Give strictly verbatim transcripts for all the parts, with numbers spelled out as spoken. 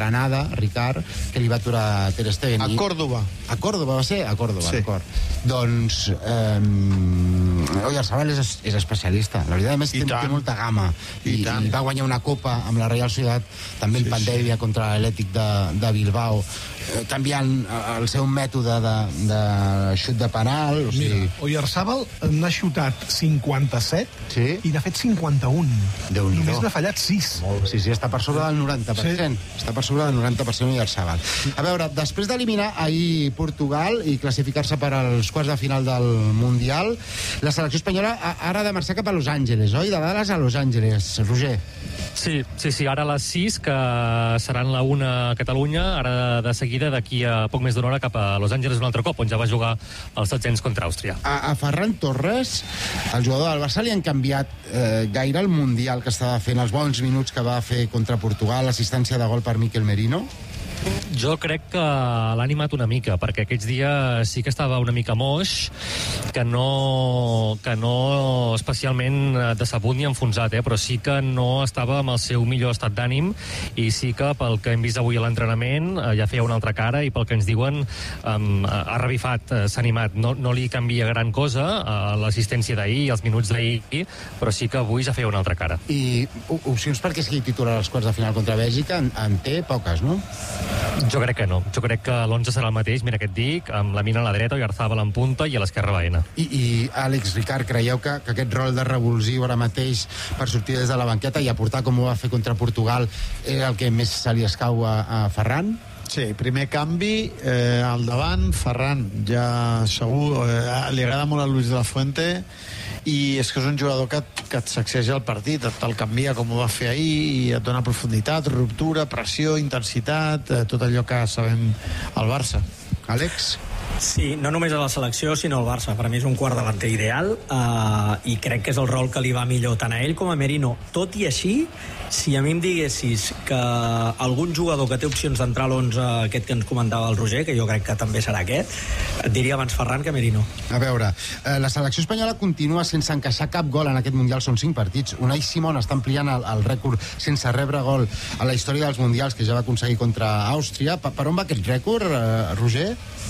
Granada, Ricard, que li va aturar Ter Stegen. A Córdoba. A Còrdoba va ser? A Còrdoba, sí. d'acord. Doncs eh, Oyarzabal és, és especialista. La veritat, a més, té, té molta gamma. I, I, I va guanyar una copa amb la Real Sociedad, també sí, en pandèmia sí. contra l'Atlètic de, de Bilbao, eh, canviant el seu mètode de, de xut de penal. O sigui... Mira, Oyarzabal n'ha xutat cinquanta-set sí? i n'ha fet cinquanta-un. Déu-n'hi-do. Només n'ha fallat sis. Sí, sí, està per sobre del noranta per cent. Sí. Està per sobre del noranta per cent Oyarzabal. A veure, després d'eliminar ahir Portugal i classificar-se per als quarts de final del Mundial, la selecció espanyola ara ha de marxar cap a Los Angeles, oi? De Dallas a Los Angeles. Roger. Sí, sí, sí, ara a les sis, que seran la una a Catalunya, ara de seguida, d'aquí a poc més d'una hora, cap a Los Angeles un altre cop, on ja va jugar els setzents contra Àustria. A, a Ferran Torres, el jugador del Barça, li han canviat eh, gaire el Mundial que estava fent, els bons minuts que va fer contra Portugal, l'assistència de gol per Mikel Merino? Jo crec que l'ha animat una mica, perquè aquests dies sí que estava una mica moix, que no, que no especialment decebut ni enfonsat, eh? Però sí que no estava amb el seu millor estat d'ànim, i sí que pel que hem vist avui a l'entrenament ja feia una altra cara, i pel que ens diuen um, ha revifat, s'ha animat. No, no li canvia gran cosa a l'assistència d'ahir, els minuts d'ahir, però sí que avui ja feia una altra cara. I opcions perquè sigui titular als quarts de final contra Bèlgica en, en té poques, no? Jo crec que no. Jo crec que l'onze serà el mateix, mira què et dic, amb la Mina a la dreta, Oyarzabal en punta i a l'esquerra Baena. I, i Àlex, Ricard, creieu que, que aquest rol de revulsiu ara mateix per sortir des de la banqueta i aportar com ho va fer contra Portugal era el que més se li escau a, a Ferran? Sí, primer canvi, eh, al davant, Ferran, ja segur, eh, li agrada molt a Luis de la Fuente, i és que és un jugador que, que et sacseja el partit, et el canvia com ho va fer ahir, i et dona profunditat, ruptura, pressió, intensitat, eh, tot allò que sabem al Barça. Àlex? Sí, no només a la selecció, sinó al Barça. Per mi és un quart delanter ideal, eh, i crec que és el rol que li va millor tant a ell com a Merino. Tot i així, si a mi em diguessis que algun jugador que té opcions d'entrar a l'onze, aquest que ens comentava el Roger, que jo crec que també serà aquest, et diria abans Ferran que Merino. A veure, eh, la selecció espanyola continua sense encaixar cap gol en aquest Mundial, són cinc partits. Unai Simón està ampliant el, el rècord sense rebre gol a la història dels Mundials, que ja va aconseguir contra Àustria. Per, per on va aquest rècord, eh, Roger?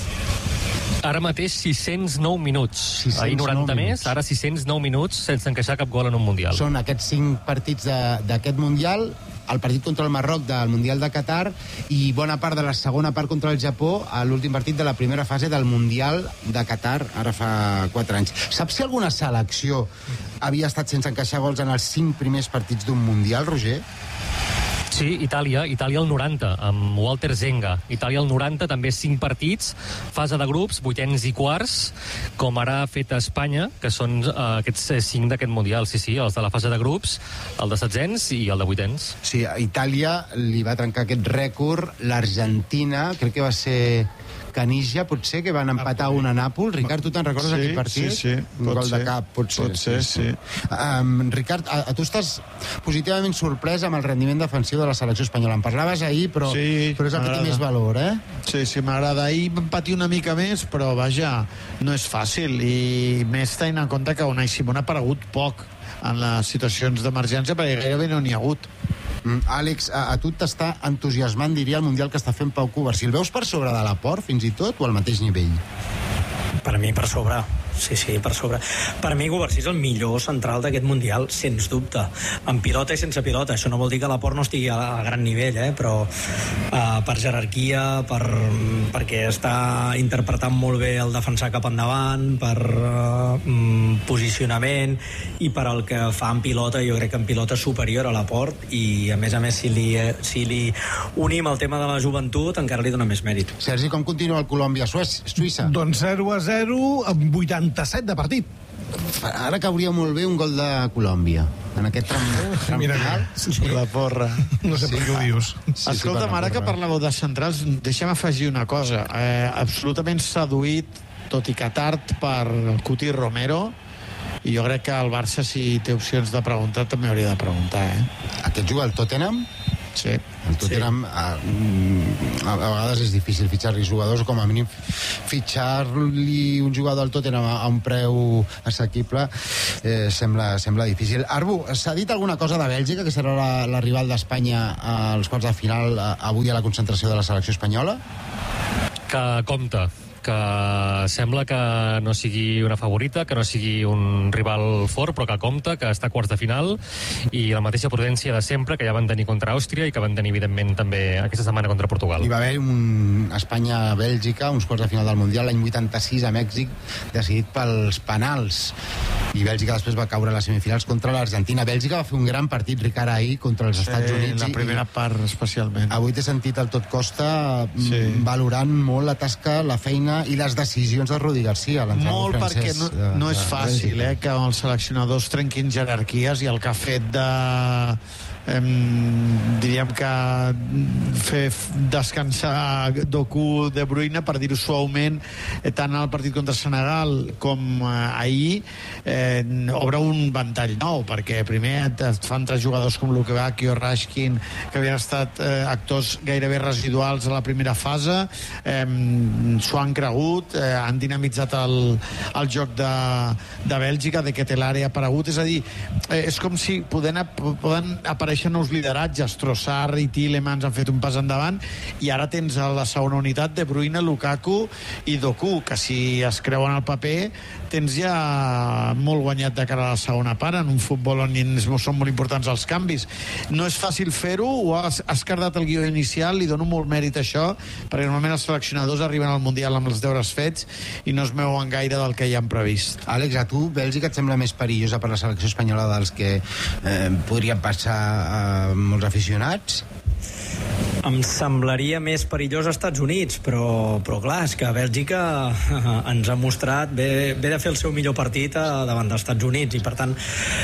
Ara mateix sis-cents nou minuts. Ahir noranta més, ara sis-cents nou minuts sense encaixar cap gol en un Mundial. Són aquests cinc partits d'aquest Mundial, el partit contra el Marroc del Mundial de Qatar i bona part de la segona part contra el Japó a l'últim partit de la primera fase del Mundial de Qatar, ara fa quatre anys. Saps si alguna selecció havia estat sense encaixar gols en els cinc primers partits d'un Mundial, Roger? Sí, Itàlia, Itàlia al noranta, amb Walter Zenga. Itàlia al noranta, també cinc partits, fase de grups, vuitens i quarts, com ara ha fet Espanya, que són uh, aquests cinc d'aquest Mundial, sí, sí, els de la fase de grups, el de setzents i el de vuitens. Sí, a Itàlia li va trencar aquest rècord, l'Argentina, crec que va ser Caniggia, potser, que van empatar un a Nàpols. Ricard, tu te'n recordes sí, d'aquell partit? Sí, sí, un pot gol ser. de cap, pot ser. Pot ser, sí. sí. Um, Ricard, a, a tu estàs positivament sorprès amb el rendiment defensiu de la selecció espanyola. En parlaves ahir, però, sí, però és el que té més valor, eh? Sí, sí, m'agrada. Ahir vam patir una mica més, però vaja, no és fàcil, i més tenint en compte que Unai Simón ha aparegut poc en les situacions d'emergència, perquè gairebé no n'hi ha hagut. Mm, Àlex, a, a tu t'està entusiasmant, diria, el Mundial que està fent Pau Covarsí. El veus per sobre de l'Aport, fins i tot, o al mateix nivell? Per mi, per sobre. Sí, sí, per sobre. Per mi, Covarsí és el millor central d'aquest Mundial, sens dubte. Amb pilota i sense pilota. Això no vol dir que l'Aport no estigui a, a gran nivell, eh? Però uh, per jerarquia, per, perquè està interpretant molt bé el defensar cap endavant, per uh, um, posicionament, i per el que fa en pilota, jo crec que en pilota és superior a l'Aport, i a més a més, si li, si li unim el tema de la joventut, encara li dona més mèrit. Sergi, com continua el Colòmbia-Suïssa? Doncs zero a zero amb vuitanta-set de partit. Ara cauria molt bé un gol de Colòmbia en aquest tram, tram Mira, final. Sí. La porra. No sé sí, per què ho dius. Sí, Escolta'm, sí, ara que parlàveu de centrals, deixa'm afegir una cosa. Eh, absolutament seduït, tot i que tard, per el Cuti Romero, i jo crec que el Barça, si té opcions de preguntar, també hauria de preguntar, eh? Aquest juga al Tottenham? Sí. El Tottenham sí. a, a, a vegades és difícil fitxar-li jugadors, o com a mínim fitxar-li un jugador al Tottenham a, a un preu assequible eh, sembla, sembla difícil. Arbu, s'ha dit alguna cosa de Bèlgica, que serà la, la rival d'Espanya als quarts de final avui a la concentració de la selecció espanyola? Que compta, que sembla que no sigui una favorita, que no sigui un rival fort, però que compta, que està a quarts de final, i la mateixa prudència de sempre que ja van tenir contra Àustria i que van tenir, evidentment, també aquesta setmana contra Portugal. Hi va haver un Espanya-Bèlgica, uns quarts de final del Mundial, l'any vuitanta-sis a Mèxic, decidit pels penals. I Bèlgica després va caure a les semifinals contra l'Argentina. Bèlgica va fer un gran partit, Ricard, ahir, contra els Estats sí, Units. La primera part, especialment. Avui t'he sentit el Tot Costa sí. valorant molt la tasca, la feina i les decisions de Rudi Garcia, l'entrenador molt francès. Molt, perquè no, no és fàcil eh, que els seleccionadors trenquin jerarquies, i el que ha fet de... Eh, diríem que fer descansar Doku, De Bruyne, per dir-ho suaument, eh, tant al partit contra Senegal com eh, ahir, eh, obre un ventall nou, perquè primer et, et fan tres jugadors com Lukebakio, Rashkin, que havien estat eh, actors gairebé residuals a la primera fase, eh, s'ho han cregut, eh, han dinamitzat el, el joc de, de Bèlgica, de que té l'àrea aparegut, és a dir, eh, és com si poden, poden aparèixer nous lideratges. Trossard i Tielemans han fet un pas endavant, i ara tens a la segona unitat De Bruyne, Lukaku i Doku, que si es creuen al paper tens ja molt guanyat de cara a la segona part, en un futbol on són molt importants els canvis. No és fàcil fer-ho, o has, has cardat el guió inicial, li dono molt mèrit a això, perquè normalment els seleccionadors arriben al Mundial amb els deures fets i no es meuen gaire del que hi han previst. Àlex, a tu Bèlgica et sembla més perillosa per la selecció espanyola dels que eh, podrien passar a molts aficionats? Em semblaria més perillós als Estats Units, però, però clar, és que Bèlgica ens ha mostrat, ve, ve de fer el seu millor partit a, davant dels Estats Units, i per tant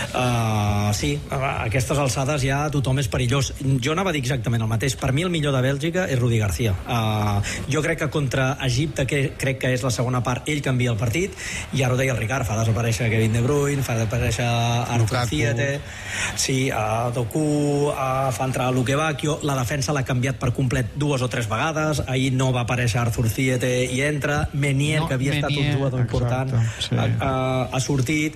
uh, sí, a aquestes alçades ja tothom és perillós. Jo anava a dir exactament el mateix. Per mi el millor de Bèlgica és Rudi Garcia. Uh, jo crec que contra Egipte, que crec que és la segona part, ell canvia el partit, i ara ho deia el Ricard, fa desaparèixer Kevin De Bruyne, fa desaparèixer Arthur Ziete, sí, uh, Doku, uh, fa entrar Lukebakio, la defensa l'ha canviat per complet dues o tres vegades. Ahir no va aparèixer Arthur Ziete i entra Menier, no, que havia Menier, estat un jugador important, sí. ha, ha, ha sortit.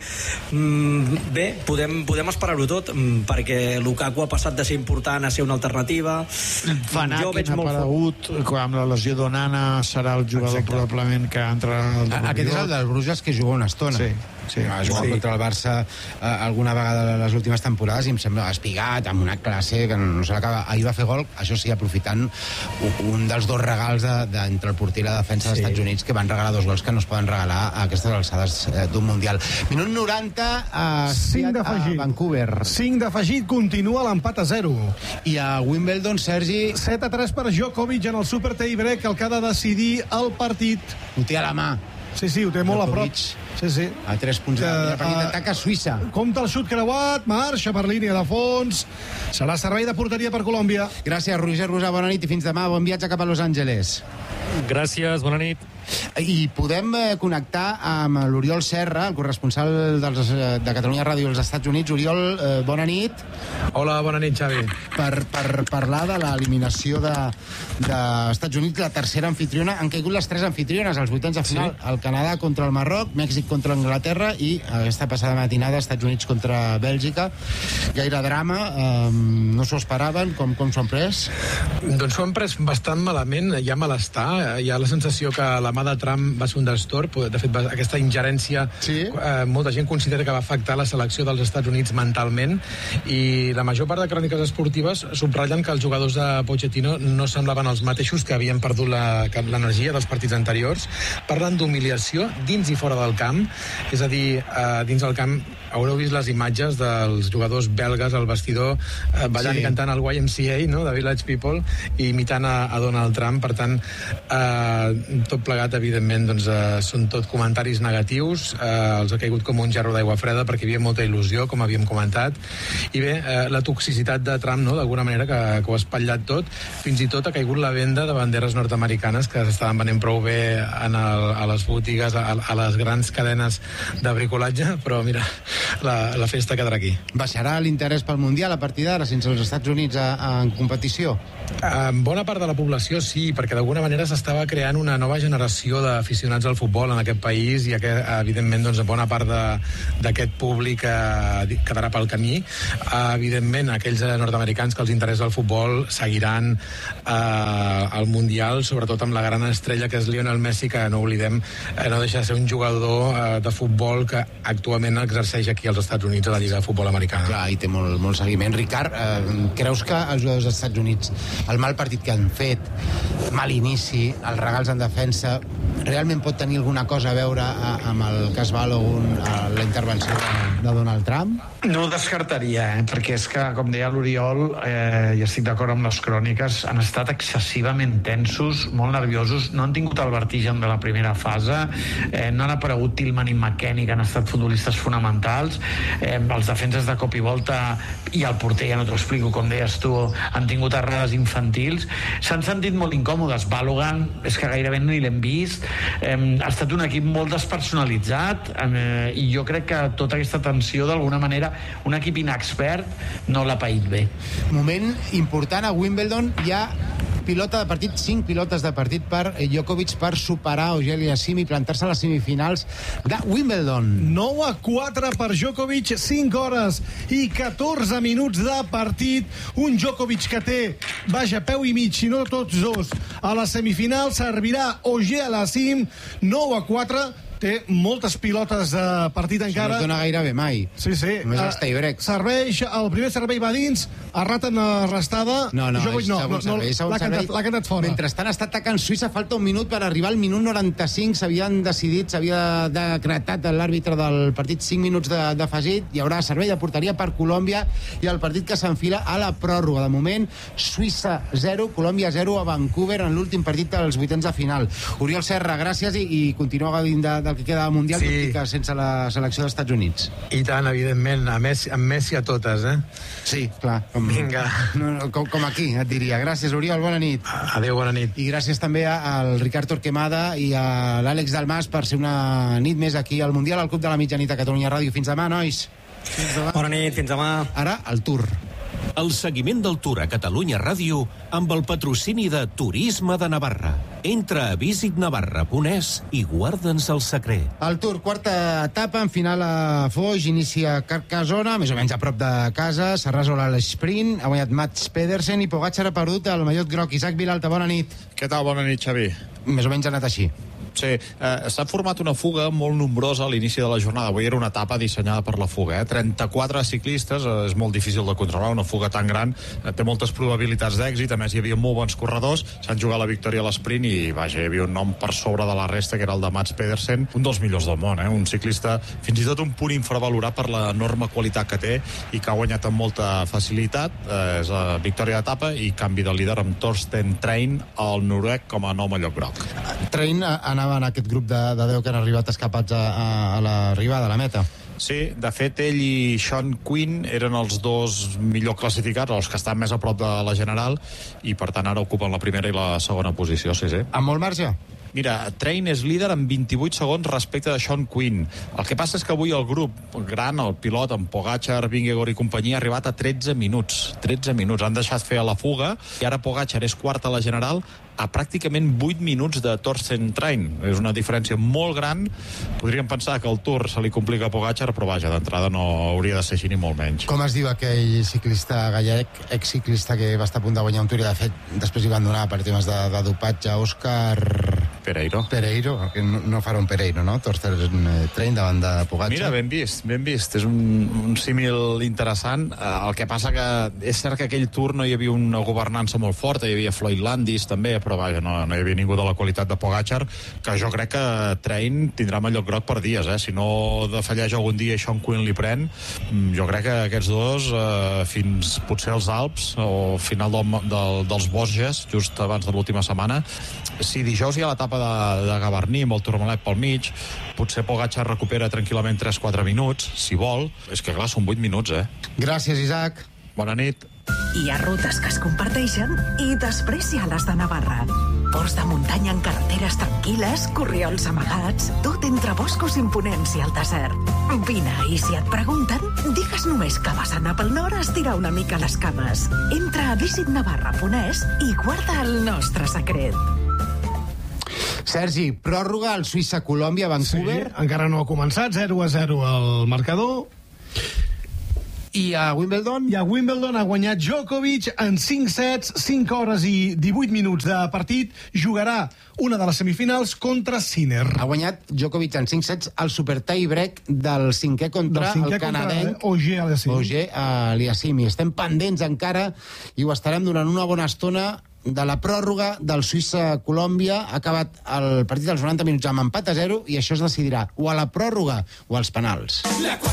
Mm, bé, podem, podem esperar-ho tot, mm, perquè Lukaku ha passat de ser important a ser una alternativa. Van Aken ha aparegut, amb la lesió d'Onana serà el jugador Exacte. probablement que entra al Aquest és el del Bruges, que juga una estona. Sí. Sí, ha jugat sí. contra el Barça eh, alguna vegada les últimes temporades, i em sembla espigat, amb una classe que no, no se l'acaba. Ahir va fer gol, això sí, aprofitant un dels dos regals de, de, entre el porter i la defensa sí. dels Estats Units, que van regalar dos gols que no es poden regalar a aquestes alçades eh, d'un Mundial. Minut noranta a, a Vancouver. cinc d'afegit, continua l'empat a zero. I a Wimbledon, Sergi... set a tres per Djokovic en el super tie-break, el que ha de decidir el partit. Ho té a la mà. Sí, sí, ho té molt Djokovic. a prop. Sí, sí. A tres punts de la partit d'atac a Suïssa. Compte el xut creuat, marxa per línia de fons. Serà servei de porteria per Colòmbia. Gràcies, Roger Rosà, bona nit i fins demà. Bon viatge cap a Los Angeles. Gràcies, bona nit. I podem eh, connectar amb l'Oriol Serra, el corresponsal dels, de Catalunya Ràdio als Estats Units. Oriol, eh, bona nit. Hola, bona nit, Xavi. Per, per parlar de l'eliminació dels de, Estats Units, la tercera anfitriona. Han caigut les tres anfitriones als vuitens de final. Sí. El Canadà contra el Marroc, Mèxic contra Anglaterra i aquesta passada matinada Estats Units contra Bèlgica. Gaire drama, eh, no s'ho esperaven, com, com s'ho han pres? Doncs s'ho han pres bastant malament, hi ha malestar, hi ha la sensació que la mà de Trump va ser un destorb, de fet aquesta ingerència sí? eh, molta gent considera que va afectar la selecció dels Estats Units mentalment, i la major part de cròniques esportives subratllen que els jugadors de Pochettino no semblaven els mateixos, que havien perdut l'energia dels partits anteriors. Parlen d'humiliació dins i fora del camp, és a dir, eh, dins del camp haureu vist les imatges dels jugadors belgues al vestidor eh, ballant sí. i cantant el Y M C A, no?, de Village People, i imitant a, a Donald Trump. Per tant, eh, tot plegat publicat, evidentment, doncs, eh, són tot comentaris negatius, eh, els ha caigut com un gerro d'aigua freda perquè hi havia molta il·lusió, com havíem comentat, i bé, eh, la toxicitat de Trump, no?, d'alguna manera, que, que ho ha espatllat tot, fins i tot ha caigut la venda de banderes nord-americanes que s'estaven venent prou bé en el, a les botigues, a, a les grans cadenes de bricolatge, però mira, la, la festa quedarà aquí. Baixarà l'interès pel Mundial a partir d'ara, sense els Estats Units a, a, en competició? En bona part de la població sí, perquè d'alguna manera s'estava creant una nova generació d'aficionats al futbol en aquest país i aquest, evidentment, doncs, bona part d'aquest públic eh, quedarà pel camí. Eh, evidentment, aquells nord-americans que els interessa el futbol seguiran eh, el Mundial, sobretot amb la gran estrella que és Lionel Messi, que no oblidem, eh, no deixa de ser un jugador eh, de futbol que actualment exerceix aquí als Estats Units a la Lliga de Futbol Americana. Clar, i té molt, molt seguiment. Ricard, eh, creus que els jugadors dels Estats Units, el mal partit que han fet, mal inici, els regals en defensa, realment pot tenir alguna cosa a veure a, amb el cas Balogun, a la intervenció de, de Donald Trump? No ho descartaria, eh? Perquè és que, com deia l'Oriol, eh, i estic d'acord amb les cròniques, han estat excessivament tensos, molt nerviosos, no han tingut el vertigen de la primera fase, eh, no han aparegut Tillman i McKennie, que han estat futbolistes fonamentals, eh, els defenses de cop i volta i el porter, ja no t'ho explico, com deies tu, han tingut errades infantils, s'han sentit molt incòmodes. Balogun, és que gairebé ni l'hem vist, eh, ha estat un equip molt despersonalitzat, eh, i jo crec que tota aquesta tensió, d'alguna manera, un equip inexpert no l'ha paït bé. Moment important a Wimbledon, hi ha pilota de partit, cinc pilotes de partit per Djokovic per superar Auger Aliassime i plantar-se a les semifinals de Wimbledon. nou a quatre per Djokovic, cinc hores i catorze minuts de partit. Un Djokovic que té, vaja, peu i mig, si no tots dos, a la semifinal. Servirà Auger Aliassime, nou a quatre. Té moltes pilotes de partit encara. No es dona gairebé mai. Sí, sí. Només els tie-breaks. Serveix, el primer servei va dins, erraten la restada. No, no, Djokovic no, no, no, l'ha cantat, l'ha cantat fora. Mentrestant està atacant Suïssa, falta un minut per arribar al minut noranta-cinc, s'havien decidit, s'havia decretat l'àrbitre del partit cinc minuts d'afegit, hi haurà servei de porteria per Colòmbia i el partit que s'enfila a la pròrroga. De moment, Suïssa zero, Colòmbia zero a Vancouver en l'últim partit dels vuitens de final. Oriol Serra, gràcies i, i continua gaudint de, del que queda del Mundial, sí, tot i que sense la selecció dels Estats Units. I tant, evidentment, a Messi, amb Messi a totes, eh? Sí, clar. Com, Vinga. No, com, com aquí, et diria. Gràcies, Oriol, bona nit. Adéu, bona nit. I gràcies també al Ricard Torquemada i a l'Àlex Dalmas per ser una nit més aquí al Mundial, al Club de la Mitjanit a Catalunya Ràdio. Fins demà, nois. Fins demà. Bona nit, fins demà. Ara, el Tour. El seguiment del Tour a Catalunya Ràdio amb el patrocini de Turisme de Navarra. Entra a visit navarra punt es i guarda'ns el secret. El Tour, quarta etapa, en final a Foix, inicia a Carcassona, més o menys a prop de casa, s'arrasola l'esprint, ha guanyat Mats Pedersen i Pogacar ha perdut el mallot groc. Isaac Vilalta, bona nit. Què tal? Bona nit, Xavi. Més o menys ha anat així. Sí, eh, s'ha format una fuga molt nombrosa a l'inici de la jornada. Avui era una etapa dissenyada per la fuga. Eh? trenta-quatre ciclistes, eh, és molt difícil de controlar, una fuga tan gran, eh, té moltes probabilitats d'èxit, a més hi havia molt bons corredors, s'han jugat la victòria a l'esprint i, vaja, hi havia un nom per sobre de la resta, que era el de Mats Pedersen, un dels millors del món, eh? Un ciclista fins i tot un punt infravalorat per l'enorme qualitat que té i que ha guanyat amb molta facilitat. Eh, és la victòria d'etapa i canvi de líder amb Torsten Trein, el noruec, com a nou mallot groc. Trein anava en aquest grup de, de deu que han arribat escapats a, a, a l'arribada, a la meta. Sí, de fet, ell i Sean Quinn eren els dos millor classificats, els que estan més a prop de la general, i per tant ara ocupen la primera i la segona posició, sí, sí. Amb molt marge? Mira, Trein és líder amb vint-i-vuit segons respecte de Sean Quinn. El que passa és que avui el grup gran, el pilot, amb Pogacar, Vingegaard i companyia, ha arribat a tretze minuts. tretze minuts. Han deixat fer a la fuga i ara Pogacar és quart a la general a pràcticament vuit minuts de Torsten Trein. És una diferència molt gran. Podríem pensar que el Tour se li complica a Pogacar, però vaja, d'entrada no hauria de ser així ni molt menys. Com es diu aquell ciclista gallec, exciclista que va estar a punt de guanyar un Tour i de fet després hi van donar per temes de, de dopatge? Òscar Pereiro. Pereiro, que no, no farà un Pereiro, no? Torsten Trein davant de Pogacar. Mira, ben vist, ben vist. És un, un símil interessant. El que passa que és cert que aquell Tour no hi havia una governança molt forta, hi havia Floyd Landis també, però vaja, no, no hi havia ningú de la qualitat de Pogacar, que jo crec que Trein tindrà mallot groc per dies, eh? Si no defalleix algun dia i Sean Quinn li pren, jo crec que aquests dos eh, fins potser als Alps o final del, del, dels Vosges, just abans de l'última setmana. Si dijous hi ha l'etapa etapa de, de Gavarní, amb el Tourmalet pel mig. Potser Pogačar recupera tranquil·lament tres quatre minuts, si vol. És que, clar, són vuit minuts, eh? Gràcies, Isaac. Bona nit. Hi ha rutes que es comparteixen i després hi ha les de Navarra. Ports de muntanya en carreteres tranquil·les, corriols amagats, tot entre boscos imponents i el desert. Vine, i si et pregunten, digues només que vas anar pel nord a estirar una mica les cames. Entra a visit navarra punt es i guarda el nostre secret. Sergi, pròrroga al Suïssa-Colòmbia, Vancouver. Sí, encara no ha començat, zero a zero al marcador. I a Wimbledon? I a Wimbledon ha guanyat Djokovic en cinc sets, cinc hores i divuit minuts de partit. Jugarà una de les semifinals contra Sinner. Ha guanyat Djokovic en cinc sets al super tie-break del cinquè contra del cinquè el canadenc Auger Aliassime. Auger Aliassime. Estem pendents encara i ho estarem durant una bona estona de la pròrroga del Suïssa-Colòmbia. Ha acabat el partit dels noranta minuts amb empat a zero i això es decidirà o a la pròrroga o als penals.